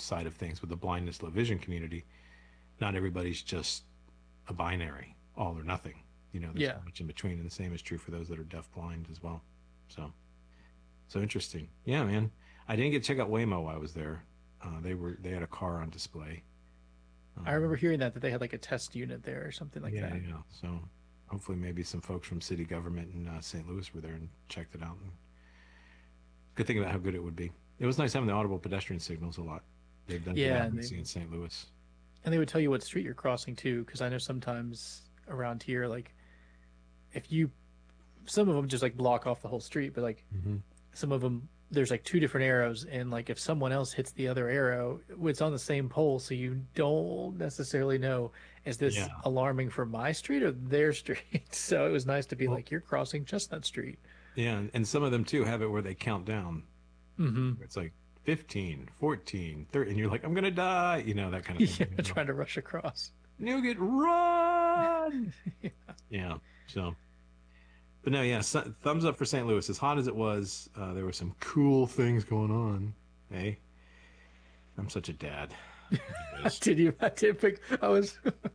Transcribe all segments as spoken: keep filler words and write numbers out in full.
side of things with the blindness, low vision community. Not everybody's just a binary, all or nothing. You know, there's Yeah. so much in between, and the same is true for those that are deaf blind as well. So, so interesting. Yeah, man. I didn't get to check out Waymo while I was there. Uh, they were they had a car on display. I remember hearing that that they had like a test unit there or something like Yeah, that. yeah. So hopefully maybe some folks from city government in uh, Saint Louis were there and checked it out. And good thing about how good it would be. It was nice having the audible pedestrian signals a lot. They've done good Yeah, and advocacy they in Saint Louis. and they would tell you what street you're crossing too, because I know sometimes around here, like if you, some of them just like block off the whole street, but like Mm-hmm. some of them there's like two different arrows, and like if someone else hits the other arrow, it's on the same pole, so you don't necessarily know, is this Yeah. alarming for my street or their street? So it was nice to be Well, like, you're crossing Chestnut Street. yeah, and, and some of them too have it where they count down. Mm-hmm. It's like fifteen, fourteen, thirty, and you're like, I'm going to die, you know, that kind of Yeah, thing. You know? trying to rush across. Nugget, run! Yeah. Yeah, so. But no, yeah, so, thumbs up for Saint Louis. As hot as it was, uh, there were some cool things going on. Hey, I'm such a dad. Did you? I did pick. I was.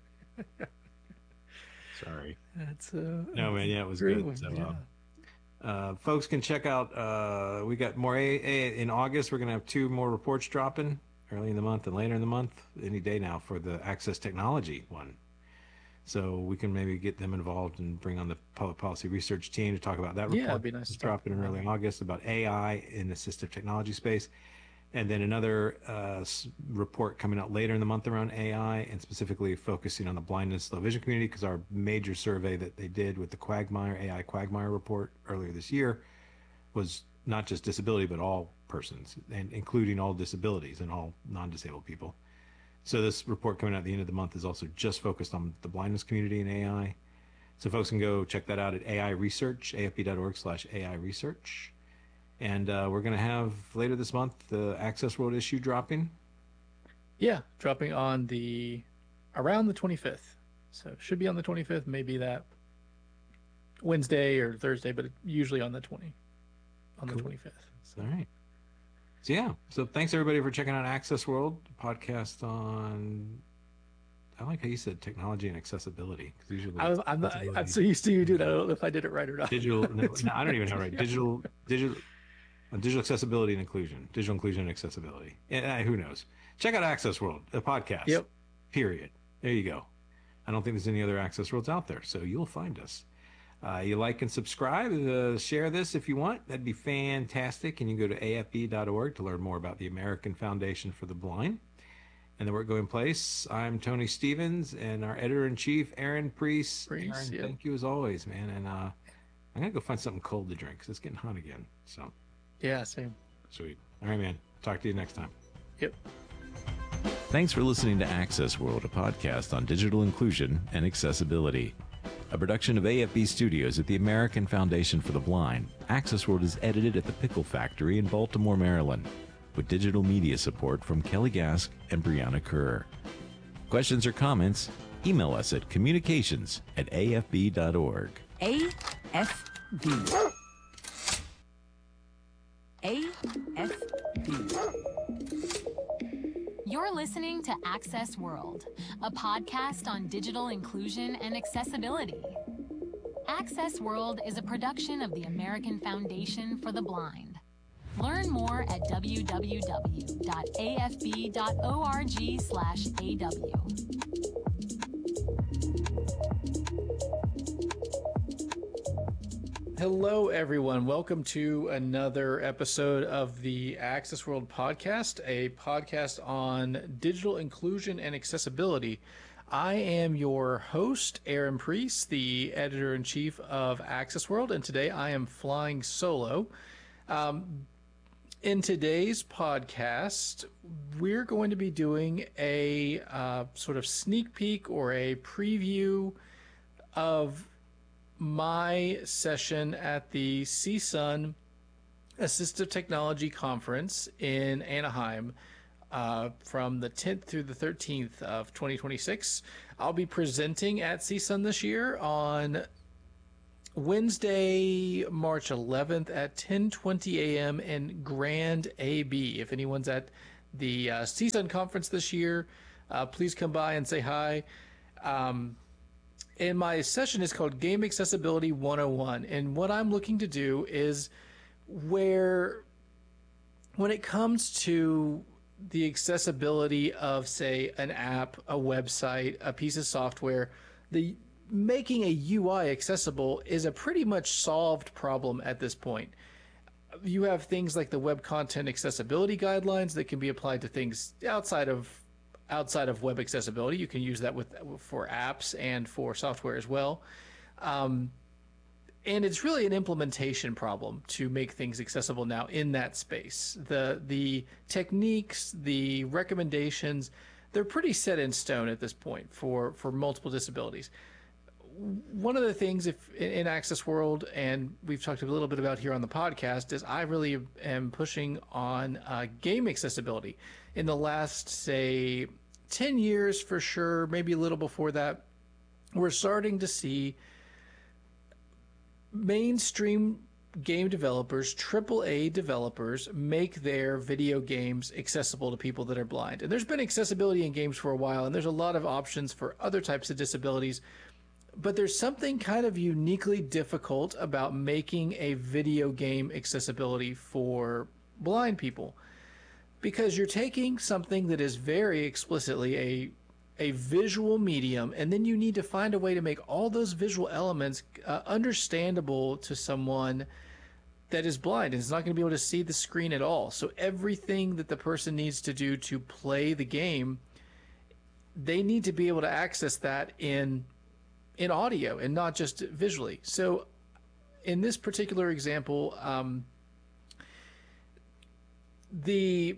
Sorry. That's uh. No, man, yeah, it was great good. one, So, yeah. uh, uh, folks can check out, uh, we got more A A in August. We're going to have two more reports dropping early in the month and later in the month, any day now for the Access Technology one. So we can maybe get them involved and bring on the public policy research team to talk about that report. Yeah, it'd be nice It's to talk dropping in about early August about A I in assistive technology space. And then another uh, s- report coming out later in the month around A I and specifically focusing on the blindness, low vision community, because our major survey that they did with the Quagmire, A I Quagmire report earlier this year was not just disability, but all persons, and including all disabilities and all non-disabled people. So this report coming out at the end of the month is also just focused on the blindness community and A I. So folks can go check that out at A I Research, A F B dot org slash A I Research. And uh, we're going to have later this month the Access World issue dropping. Yeah, dropping on the around the twenty-fifth. So it should be on the twenty-fifth, maybe that Wednesday or Thursday, but usually on the twenty on Cool. the twenty-fifth. So. All right. So yeah. So thanks everybody for checking out Access World podcast on. I like how you said technology and accessibility, because usually I was, I'm, not, accessibility- I'm so used to you doing that. I don't know if I did it right or not. digital. No, no, I don't even know right. Digital, digital, uh, digital accessibility and inclusion. Digital inclusion and accessibility. Yeah, who knows? Check out Access World, a podcast. Yep. Period. There you go. I don't think there's any other Access Worlds out there, so you'll find us. Uh, you like and subscribe. Uh, share this if you want. That'd be fantastic. And you can go to A F B dot org to learn more about the American Foundation for the Blind and the work going place. I'm Tony Stevens, and our editor-in-chief, Aaron Priest. Priest, Aaron, yeah. thank you as always, man. And uh, I'm going to go find something cold to drink because it's getting hot again. So, Yeah, same. sweet. All right, man. Talk to you next time. Yep. Thanks for listening to Access World, a podcast on digital inclusion and accessibility. A production of A F B Studios at the American Foundation for the Blind, Access World is edited at the Pickle Factory in Baltimore, Maryland, with digital media support from Kelly Gask and Brianna Kerr. Questions or comments? Email us at communications at A F B dot org. A F B. A F B. You're listening to Access World, a podcast on digital inclusion and accessibility. Access World is a production of the American Foundation for the Blind. Learn more at w w w dot a f b dot org slash a w. Hello, everyone. Welcome to another episode of the Access World podcast, a podcast on digital inclusion and accessibility. I am your host, Aaron Priest, the editor-in-chief of Access World, and today I am flying solo. Um, in today's podcast, we're going to be doing a uh, sort of sneak peek or a preview of my session at the C S U N Assistive Technology Conference in Anaheim uh, from the tenth through the thirteenth of twenty twenty-six. I'll be presenting at C S U N this year on Wednesday, March eleventh at ten twenty a.m. in Grand A B. If anyone's at the uh, C S U N conference this year. Uh, please come by and say hi. Um, and my session is called Game Accessibility one oh one. And what I'm looking to do is where, when it comes to the accessibility of, say, an app, a website, a piece of software, the making a U I accessible is a pretty much solved problem at this point. You have things like the Web Content Accessibility Guidelines that can be applied to things outside of outside of web accessibility. You can use that with for apps and for software as well. Um, and it's really an implementation problem to make things accessible now in that space. The the techniques, the recommendations, they're pretty set in stone at this point for, for multiple disabilities. One of the things if in Access World, and we've talked a little bit about here on the podcast, is I really am pushing on uh, game accessibility. In the last, say, ten years for sure, maybe a little before that, we're starting to see mainstream game developers, triple A developers, make their video games accessible to people that are blind. And there's been accessibility in games for a while, and there's a lot of options for other types of disabilities. But there's something kind of uniquely difficult about making a video game accessibility for blind people, because you're taking something that is very explicitly a a visual medium, and then you need to find a way to make all those visual elements uh, understandable to someone that is blind and is not going to be able to see the screen at all. So everything that the person needs to do to play the game, they need to be able to access that in in audio and not just visually. So in this particular example, um, the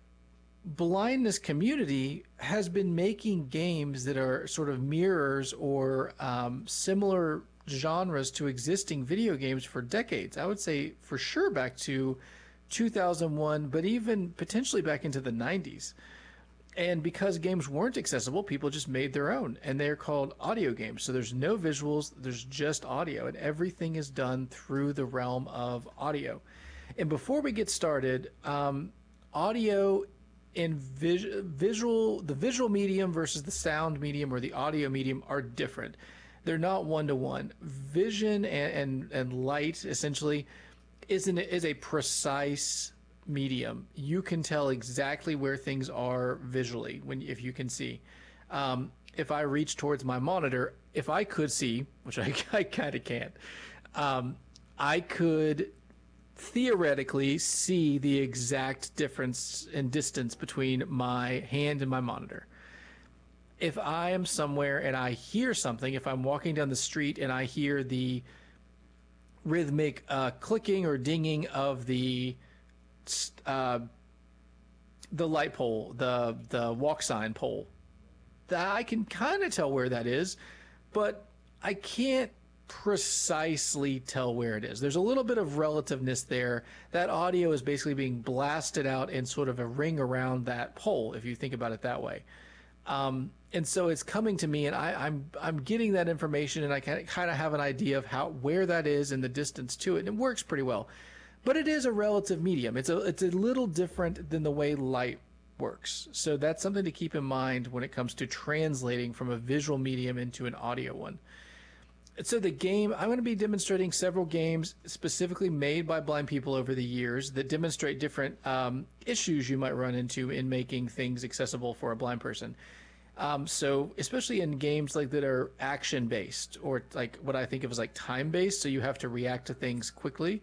blindness community has been making games that are sort of mirrors or um, similar genres to existing video games for decades. I would say for sure back to two thousand one, but even potentially back into the nineties. And because games weren't accessible, people just made their own, and they're called audio games. So there's no visuals, there's just audio, and everything is done through the realm of audio. And before we get started, um, audio and vis- visual, the visual medium versus the sound medium or the audio medium are different. They're not one-to-one. Vision and, and, and light, essentially, is, an, is a precise medium. You can tell exactly where things are visually when if you can see. Um, if I reach towards my monitor, if I could see, which I, I kind of can't, um, I could theoretically see the exact difference in distance between my hand and my monitor. If I am somewhere and I hear something, if I'm walking down the street and I hear the rhythmic uh, clicking or dinging of the uh, the light pole, the the walk sign pole, that I can kind of tell where that is, but I can't precisely tell where it is. There's a little bit of relativeness there. That audio is basically being blasted out in sort of a ring around that pole, if you think about it that way. Um, and so it's coming to me, and I, I'm I'm getting that information, and I can kind of have an idea of how where that is and the distance to it, and it works pretty well. But it is a relative medium. It's a it's a little different than the way light works. So that's something to keep in mind when it comes to translating from a visual medium into an audio one. So the game, I'm going to be demonstrating several games specifically made by blind people over the years that demonstrate different um, issues you might run into in making things accessible for a blind person. Um, so especially in games like that are action based, or like what I think of as like time based, so you have to react to things quickly.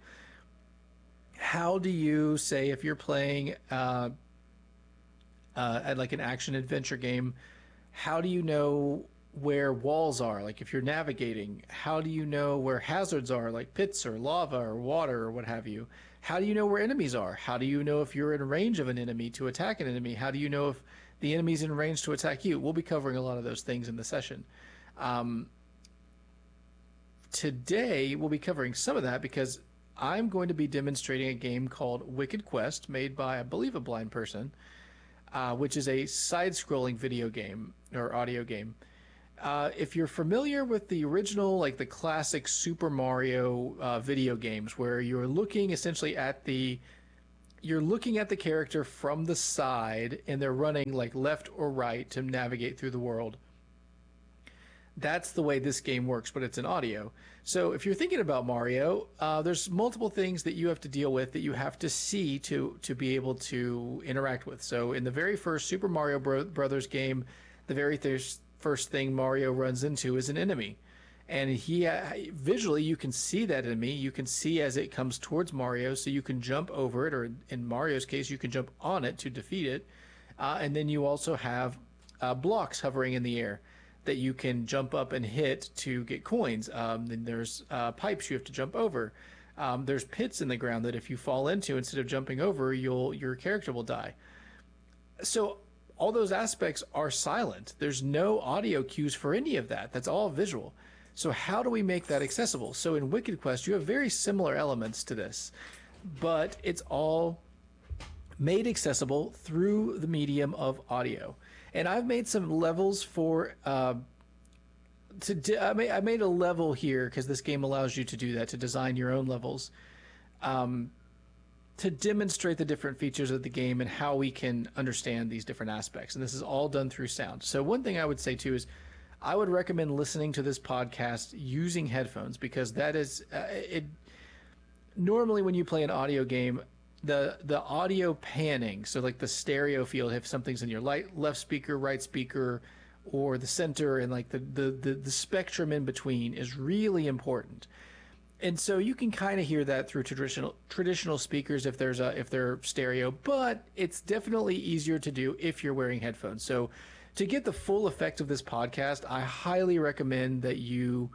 How do you say if you're playing uh, uh, at like an action adventure game, how do you know where walls are? Like if you're navigating, how do you know where hazards are, like pits or lava or water or what have you? How do you know where enemies are? How do you know if you're in range of an enemy to attack an enemy? How do you know if the enemy's in range to attack you? We'll be covering a lot of those things in the session. Um, today, we'll be covering some of that because I'm going to be demonstrating a game called Wicked Quest, made by, I believe, a blind person, uh, which is a side-scrolling video game or audio game. Uh, if you're familiar with the original, like the classic Super Mario uh, video games, where you're looking essentially at the you're looking at the character from the side, and they're running like left or right to navigate through the world. That's the way this game works, but it's in audio. So if you're thinking about Mario, uh, there's multiple things that you have to deal with that you have to see to to be able to interact with. So in the very first Super Mario Bro- Brothers game, the very th- first thing Mario runs into is an enemy. And he uh, visually, you can see that enemy. You can see as it comes towards Mario, so you can jump over it, or in Mario's case, you can jump on it to defeat it. Uh, and then you also have uh, blocks hovering in the air that you can jump up and hit to get coins. Um, then there's uh, pipes you have to jump over. Um, there's pits in the ground that if you fall into, instead of jumping over, you'll your character will die. So all those aspects are silent. There's no audio cues for any of that. That's all visual. So how do we make that accessible? So in Wicked Quest, you have very similar elements to this, but it's all made accessible through the medium of audio. And I've made some levels for, uh, to de- I, made, I made a level here because this game allows you to do that, to design your own levels, um, to demonstrate the different features of the game and how we can understand these different aspects. And this is all done through sound. So one thing I would say too is I would recommend listening to this podcast using headphones, because that is, uh, it. Normally when you play an audio game, the the audio panning, so like the stereo field, if something's in your light, left speaker, right speaker, or the center, and like the, the, the, the spectrum in between is really important. And so you can kind of hear that through traditional traditional speakers if there's a if they're stereo, but it's definitely easier to do if you're wearing headphones. So to get the full effect of this podcast, I highly recommend that you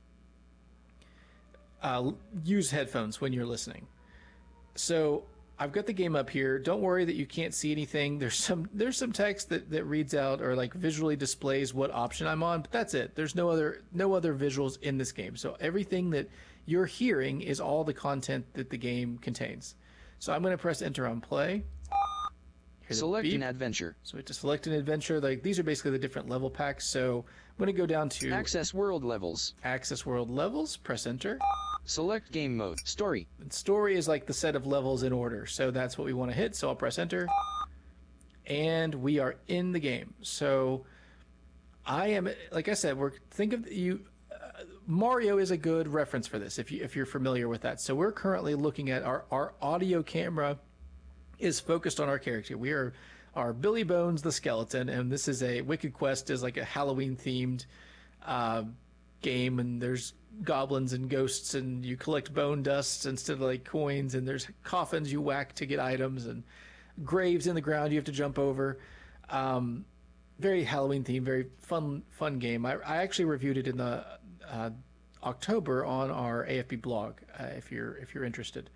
uh, use headphones when you're listening. So I've got the game up here. Don't worry that you can't see anything. There's some there's some text that, that reads out or like visually displays what option I'm on, but that's it. There's no other no other visuals in this game. So everything that you're hearing is all the content that the game contains. So I'm going to press enter on play. Select an adventure. So we have to select an adventure. Like these are basically the different level packs. So I'm going to go down to Access world levels. Access world levels. Press enter. Select game mode. Story. And story is like the set of levels in order. So that's what we want to hit. So I'll press enter. And we are in the game. So I am, like I said, we're think of you. Uh, Mario is a good reference for this if you if you're familiar with that. So we're currently looking at our our audio camera is focused on our character. We are are Billy Bones the skeleton, and this is a Wicked Quest is like a Halloween themed uh, game, and there's goblins and ghosts, and you collect bone dust instead of like coins, and there's coffins you whack to get items, and graves in the ground you have to jump over. Um, very Halloween themed, very fun fun game. I, I actually reviewed it in the uh, October on our A F B blog uh, if you're if you're interested.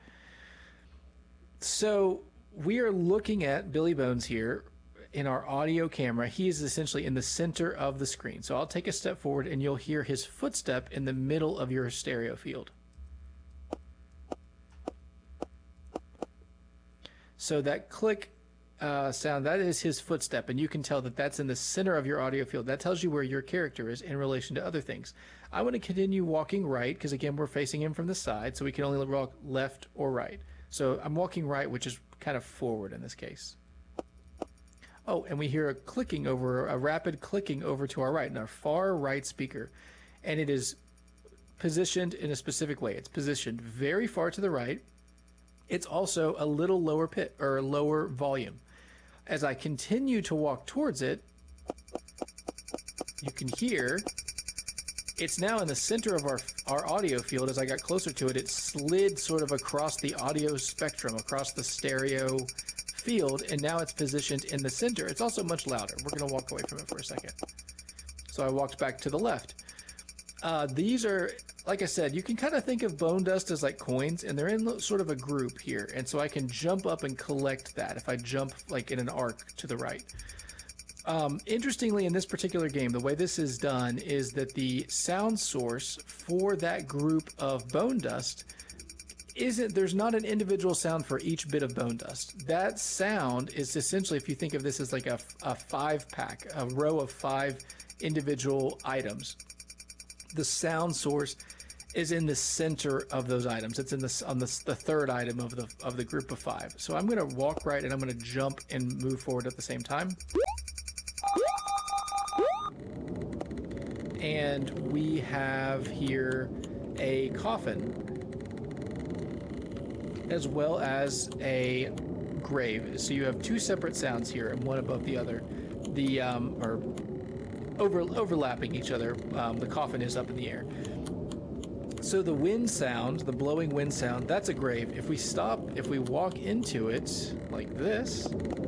So we are looking at Billy Bones here in our audio camera. He is essentially in the center of the screen. So I'll take a step forward and you'll hear his footstep in the middle of your stereo field. So that click uh, sound, that is his footstep, and you can tell that that's in the center of your audio field. That tells you where your character is in relation to other things. I want to continue walking right because, again, we're facing him from the side, so we can only walk left or right. So I'm walking right, which is kind of forward in this case. Oh, and we hear a clicking over, a rapid clicking over to our right, in our far right speaker. And it is positioned in a specific way. It's positioned very far to the right. It's also a little lower pit or lower volume. As I continue to walk towards it, you can hear it's now in the center of our our audio field. As I got closer to it, it slid sort of across the audio spectrum, across the stereo field, and now it's positioned in the center. It's also much louder. We're going to walk away from it for a second. So I walked back to the left. Uh, these are, like I said, you can kind of think of bone dust as like coins, and they're in sort of a group here. And so I can jump up and collect that if I jump like in an arc to the right. Um, interestingly, in this particular game, the way this is done is that the sound source for that group of bone dust isn't, there's not an individual sound for each bit of bone dust. That sound is essentially, if you think of this as like a, a five pack, a row of five individual items, the sound source is in the center of those items. It's in the on the, the third item of the of the group of five. So I'm going to walk right and I'm going to jump and move forward at the same time. And we have here a coffin, as well as a grave. So you have two separate sounds here, and one above the other. The um, or over overlapping each other. Um, the coffin is up in the air. So the wind sound, the blowing wind sound, that's a grave. If we stop, if we walk into it like this.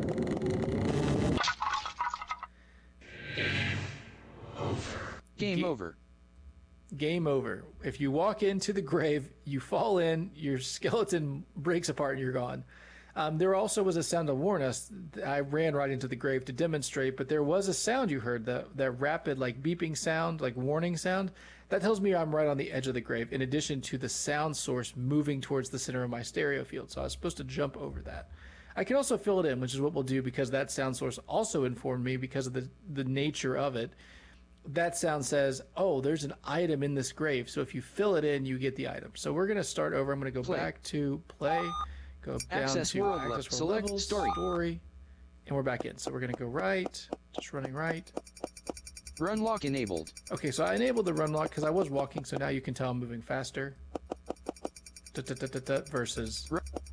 Game Ga- over. Game over. If you walk into the grave, you fall in, your skeleton breaks apart, and you're gone. Um, there also was a sound to warn us. I ran right into the grave to demonstrate, but there was a sound you heard, that that rapid, like beeping sound, like warning sound. That tells me I'm right on the edge of the grave, in addition to the sound source moving towards the center of my stereo field. So I was supposed to jump over that. I can also fill it in, which is what we'll do, because that sound source also informed me, because of the, the nature of it. That sound says, oh, there's an item in this grave. So if you fill it in, you get the item. So we're going to start over. I'm going to go Play. back to play, go down Access to world access level. world Select levels, story. story, and we're back in. So we're going to go right, just running right. Run lock enabled. Okay, so I enabled the run lock because I was walking, so now you can tell I'm moving faster. Da, da, da, da, da, versus.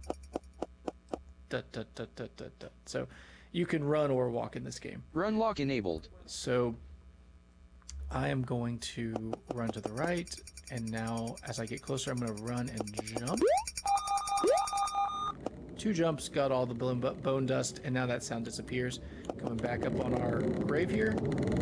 Da, da, da, da, da, da. So you can run or walk in this game. Run lock enabled. So I am going to run to the right, and now as I get closer, I'm going to run and jump. Two jumps, got all the bone, bone dust, and now that sound disappears. Going back up on our grave here.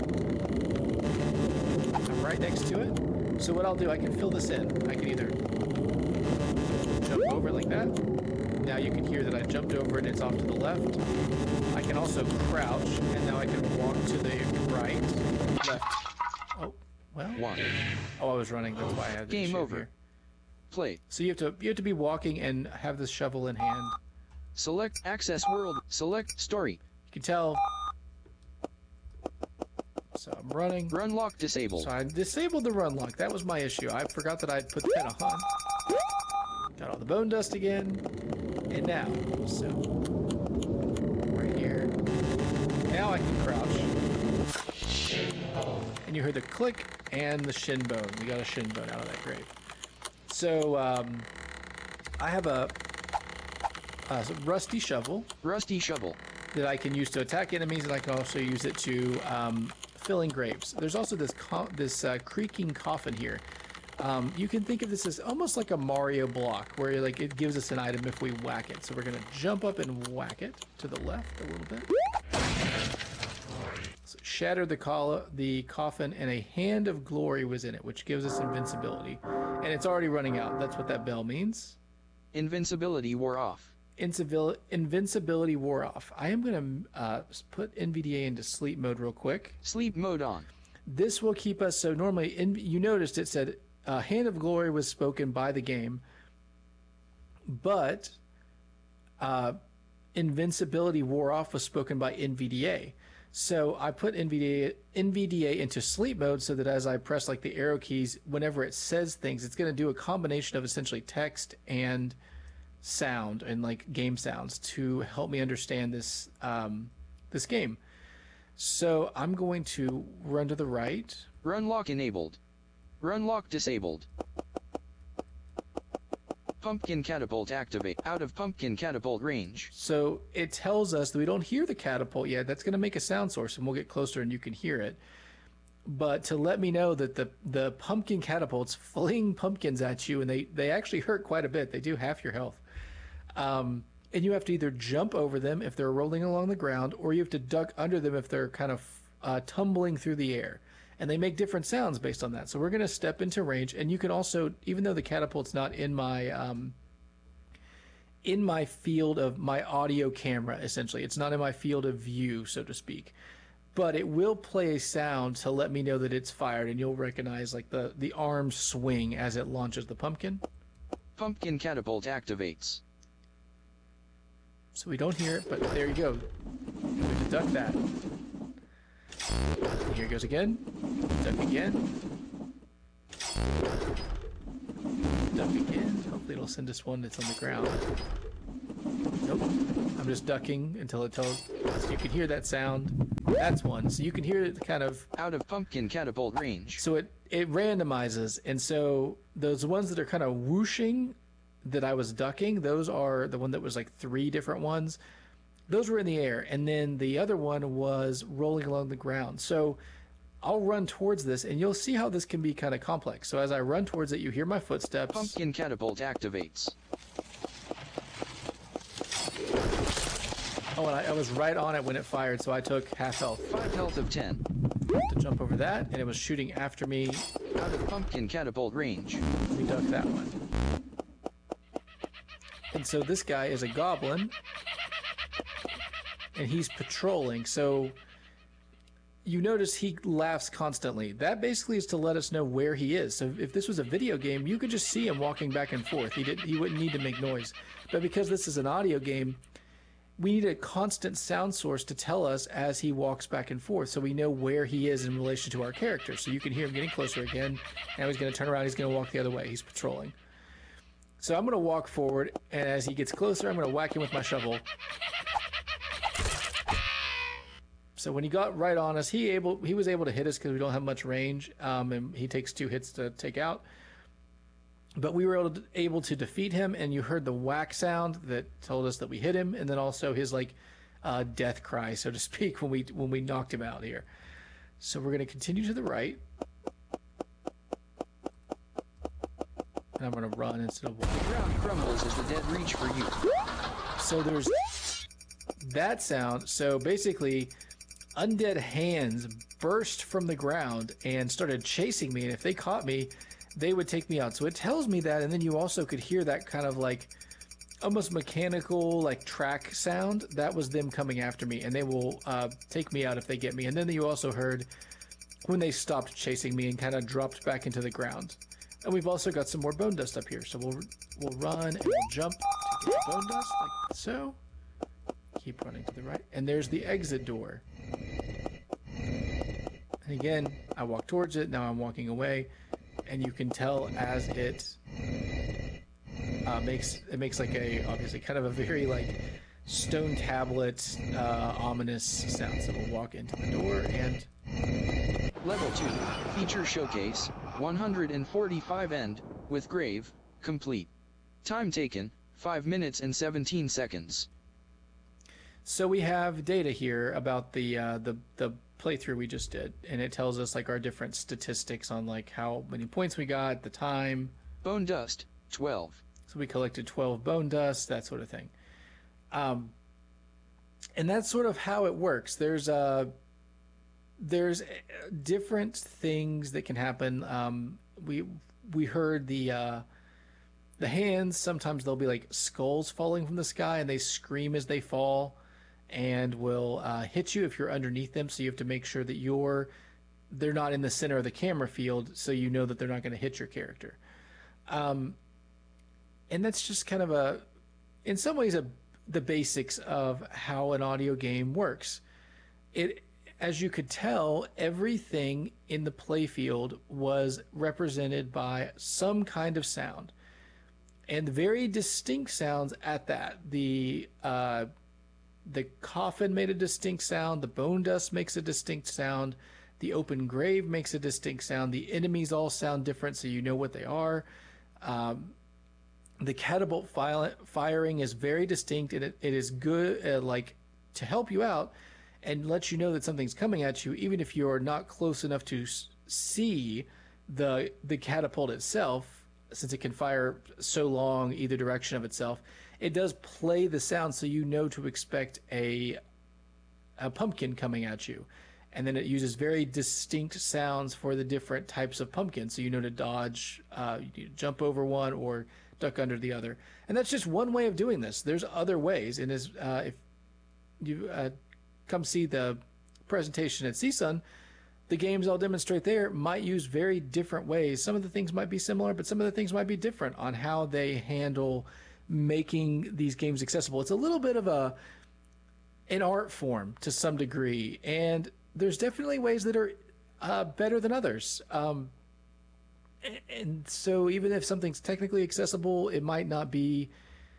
I'm right next to it. So what I'll do, I can fill this in. I can either jump over like that. Now you can hear that I jumped over it, it's off to the left. I can also crouch, and now I can walk to the right, left. Oh, well. One. Oh, I was running, that's why I had the Game issue over. here. Play. So you have to you have to be walking and have this shovel in hand. Select access world. Select story. You can tell. So I'm running. Run lock disabled. So I disabled the run lock. That was my issue. I forgot that I'd put that on. Got all the bone dust again. And now, so right here. Now I can crouch. And you heard the click and the shin bone. We got a shin bone out of that grave. So um, I have a, a rusty shovel. Rusty shovel. That I can use to attack enemies, and I can also use it to um, fill in graves. There's also this co this uh, creaking coffin here. Um, you can think of this as almost like a Mario block, where like it gives us an item if we whack it. So we're gonna jump up and whack it to the left a little bit. So shatter the col the coffin, and a hand of glory was in it, which gives us invincibility. And it's already running out. That's what that bell means. Invincibility wore off. Incivil invincibility wore off. I am going to uh, put N V D A into sleep mode real quick. Sleep mode on. This will keep us, so normally, in, you noticed it said, uh, Hand of Glory was spoken by the game, but uh, invincibility wore off was spoken by N V D A. So I put N V D A, N V D A into sleep mode so that as I press like the arrow keys, whenever it says things, it's going to do a combination of essentially text and sound and like game sounds to help me understand this um, this game. So I'm going to run to the right. Run lock enabled. Run lock disabled. Pumpkin catapult activate. Out of pumpkin catapult range. So it tells us that we don't hear the catapult yet. That's going to make a sound source, and we'll get closer and you can hear it. But to let me know that the the pumpkin catapults fling pumpkins at you, and they they actually hurt quite a bit. They do half your health. Um, and you have to either jump over them if they're rolling along the ground, or you have to duck under them if they're kind of uh, tumbling through the air. And they make different sounds based on that. So we're going to step into range, and you can also, even though the catapult's not in my um, in my field of my audio camera, essentially, it's not in my field of view, so to speak. But it will play a sound to let me know that it's fired, and you'll recognize like the the arms swing as it launches the pumpkin. Pumpkin catapult activates. So we don't hear it, but there you go. We have to duck that. Here it goes again. Duck again. duck again. Hopefully it'll send us one that's on the ground. Nope. I'm just ducking until it tells. So you can hear that sound. That's one. So you can hear it kind of Out of pumpkin catapult range. so it it randomizes, and so those ones that are kind of whooshing that I was ducking, those are the one that was like three different ones. Those were in the air, and then the other one was rolling along the ground. So I'll run towards this, and you'll see how this can be kind of complex. So as I run towards it, you hear my footsteps. Pumpkin catapult activates. Oh, and I, I was right on it when it fired, so I took half health five health of ten. to jump over that, and it was shooting after me. Out of pumpkin catapult range. We ducked that one. And so this guy is a goblin, and he's patrolling. So you notice he laughs constantly. That basically is to let us know where he is. So if this was a video game, you could just see him walking back and forth. He didn't. He wouldn't need to make noise. But because this is an audio game, we need a constant sound source to tell us as he walks back and forth, so we know where he is in relation to our character. So you can hear him getting closer again. Now he's going to turn around. He's going to walk the other way. He's patrolling. So I'm going to walk forward, and as he gets closer, I'm going to whack him with my shovel. So when he got right on us, he able he was able to hit us because we don't have much range, um, and he takes two hits to take out. But we were able to, able to defeat him, and you heard the whack sound that told us that we hit him, and then also his like uh, death cry, so to speak, when we when we knocked him out here. So we're going to continue to the right, and I'm going to run instead of walk. The ground crumbles as the dead reach for you. So there's that sound. So basically, undead hands burst from the ground and started chasing me, and if they caught me, they would take me out. So it tells me that, and then you also could hear that kind of like almost mechanical like track sound. That was them coming after me, and they will uh, take me out if they get me. And then you also heard when they stopped chasing me and kind of dropped back into the ground. And we've also got some more bone dust up here. So we'll we'll run and we'll jump to get the bone dust like so. Keep running to the right. And there's the exit door. And again, I walk towards it. Now I'm walking away. And you can tell as it uh, makes it makes like a obviously kind of a very like stone tablet uh, ominous sound. So we'll walk into the door and Level two. Feature showcase. one hundred forty-five end. With grave. Complete. Time taken. five minutes and seventeen seconds. so we have data here about the uh, the the playthrough we just did, and it tells us like our different statistics on like how many points we got, the time. Bone dust. twelve. So we collected twelve bone dust, that sort of thing. Um, and that's sort of how it works. There's uh, there's different things that can happen. Um, we we heard the uh, the hands. Sometimes there'll be like skulls falling from the sky, and they scream as they fall, and will uh, hit you if you're underneath them. So you have to make sure that you're they're not in the center of the camera field, so you know that they're not going to hit your character. Um, and that's just kind of a, in some ways, a the basics of how an audio game works. It, as you could tell, everything in the playfield was represented by some kind of sound, and very distinct sounds at that. The uh, the coffin made a distinct sound. The bone dust makes a distinct sound. The open grave makes a distinct sound. The enemies all sound different, so you know what they are. Um, the catapult file, firing is very distinct, and it, it is good, uh, like to help you out and let you know that something's coming at you, even if you're not close enough to s- see the the catapult itself, since it can fire so long either direction of itself. It does play the sound, so you know to expect a a pumpkin coming at you. And then it uses very distinct sounds for the different types of pumpkins. So you know to dodge, uh, you jump over one, or duck under the other. And that's just one way of doing this. There's other ways. And as, uh, if you uh, come see the presentation at C S U N, the games I'll demonstrate there might use very different ways. Some of the things might be similar, but some of the things might be different on how they handle making these games accessible. It's a little bit of a an art form to some degree, and there's definitely ways that are uh, better than others. Um, And so even if something's technically accessible, it might not be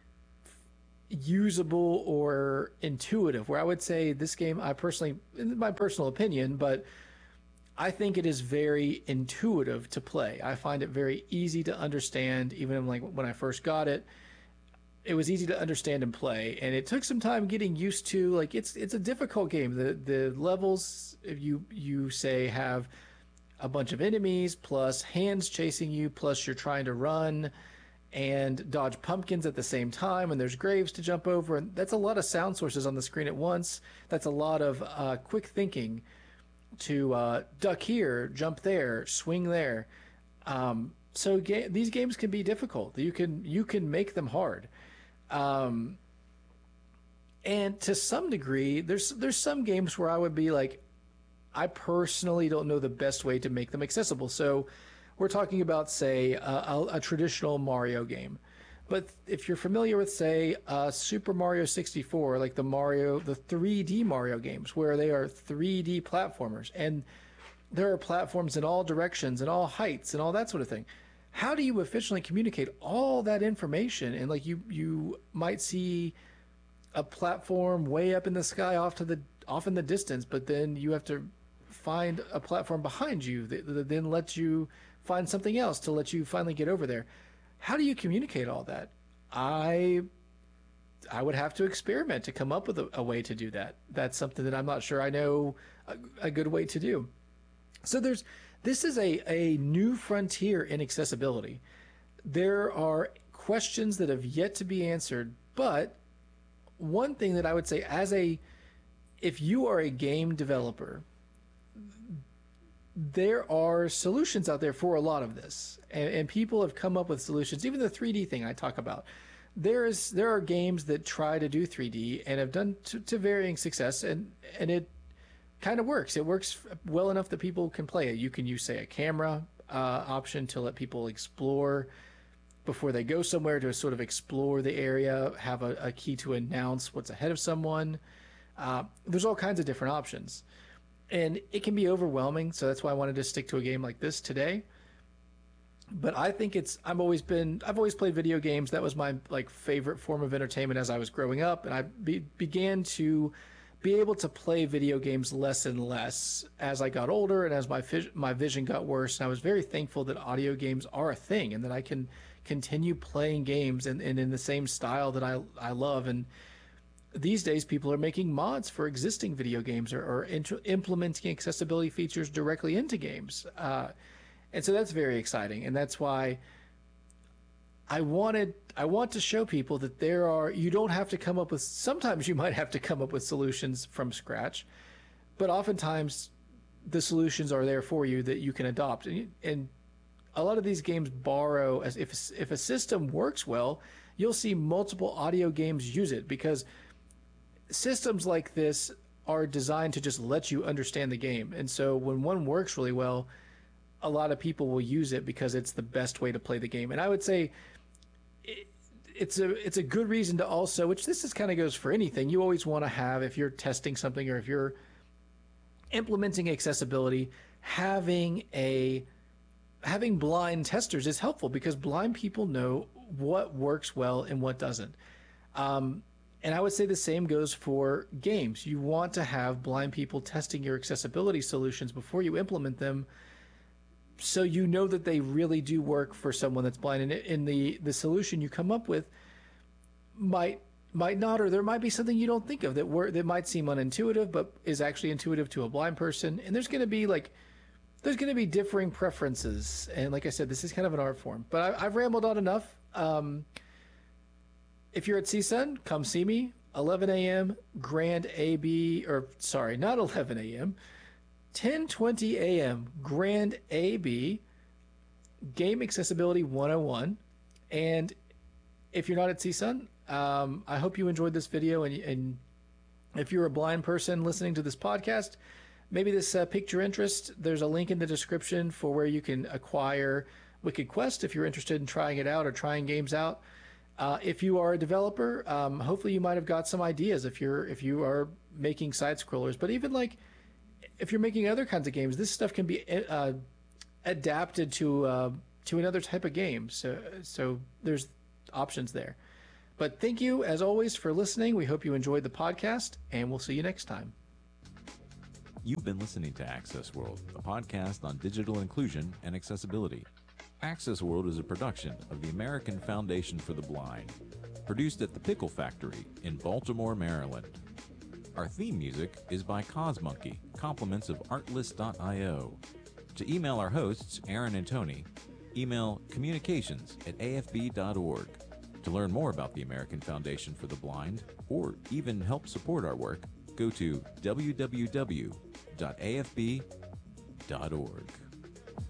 usable or intuitive. Where I would say this game, I personally, in my personal opinion, but I think it is very intuitive to play. I find it very easy to understand. Even like when I first got it, it was easy to understand and play, and it took some time getting used to. Like it's it's a difficult game. The the levels, if you you say, have a bunch of enemies plus hands chasing you, plus you're trying to run and dodge pumpkins at the same time, and there's graves to jump over, and that's a lot of sound sources on the screen at once. That's a lot of uh, quick thinking to uh, duck here, jump there, swing there. Um, so ga- these games can be difficult. You can you can make them hard, um, and to some degree, there's there's some games where I would be like, I personally don't know the best way to make them accessible. So we're talking about, say, a, a, a traditional Mario game. But if you're familiar with, say, uh, Super Mario sixty-four, like the Mario, the three D Mario games, where they are three D platformers, and there are platforms in all directions and all heights and all that sort of thing. How do you efficiently communicate all that information? And like you, you might see a platform way up in the sky off to the off in the distance, but then you have to find a platform behind you that, that then lets you find something else to let you finally get over there. How do you communicate all that? I I would have to experiment to come up with a, a way to do that. That's something that I'm not sure I know a, a good way to do. So there's this is a, a new frontier in accessibility. There are questions that have yet to be answered, but one thing that I would say, as a if you are a game developer, there are solutions out there for a lot of this, and, and people have come up with solutions. Even the three D thing I talk about, there is there are games that try to do three D and have done to, to varying success, and and it kind of works. It works well enough that people can play it. You can use, say, a camera uh, option to let people explore before they go somewhere, to sort of explore the area, have a, a key to announce what's ahead of someone. Uh, there's all kinds of different options. And it can be overwhelming, so that's why I wanted to stick to a game like this today. But I think it's I've always been I've always played video games. That was my like favorite form of entertainment as I was growing up, and I be, began to be able to play video games less and less as I got older and as my my vision got worse. And I was very thankful that audio games are a thing, and that I can continue playing games and, and in the same style that I I love. And these days, people are making mods for existing video games, or, or int- implementing accessibility features directly into games. Uh, and so that's very exciting. And that's why I wanted, I want to show people that there are, you don't have to come up with, sometimes you might have to come up with solutions from scratch, but oftentimes the solutions are there for you that you can adopt. And, and a lot of these games borrow, as if, if a system works well, you'll see multiple audio games use it, because systems like this are designed to just let you understand the game. And so when one works really well, a lot of people will use it because it's the best way to play the game. And I would say it, it's a it's a good reason to also, which this is kind of goes for anything, you always want to have, if you're testing something or if you're implementing accessibility, having a having blind testers is helpful, because blind people know what works well and what doesn't. Um, And I would say the same goes for games. You want to have blind people testing your accessibility solutions before you implement them, so you know that they really do work for someone that's blind. And in the, the solution you come up with might might not, or there might be something you don't think of that wor- that might seem unintuitive, but is actually intuitive to a blind person. And there's going to be like there's going to be differing preferences. And like I said, this is kind of an art form. But I, I've rambled on enough. Um, If you're at C S U N, come see me. eleven a.m. Grand A B, or sorry, not eleven a.m. ten twenty a.m. Grand A B, Game Accessibility one oh one. And if you're not at C S U N, um, I hope you enjoyed this video. And, and if you're a blind person listening to this podcast, maybe this uh, piqued your interest. There's a link in the description for where you can acquire Wicked Quest if you're interested in trying it out or trying games out. Uh, if you are a developer, um, hopefully you might have got some ideas if you're if you are making side scrollers. But even like if you're making other kinds of games, this stuff can be uh, adapted to uh, to another type of game. So, so there's options there. But thank you, as always, for listening. We hope you enjoyed the podcast, and we'll see you next time. You've been listening to Access World, a podcast on digital inclusion and accessibility. Access World is a production of the American Foundation for the Blind, produced at the Pickle Factory in Baltimore, Maryland. Our theme music is by Cosmonkey, compliments of artlist dot io. To email our hosts, Aaron and Tony, email communications at a f b dot org. To learn more about the American Foundation for the Blind, or even help support our work, go to w w w dot a f b dot org.